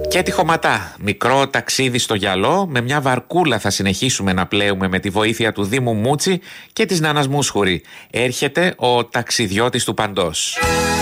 Και τη Χωματά. Μικρό ταξίδι στο γυαλό. Με μια βαρκούλα θα συνεχίσουμε να πλέουμε με τη βοήθεια του Δήμου Μούτσι και της Νάνας Μούσχουρη. Έρχεται ο ταξιδιώτης του παντός.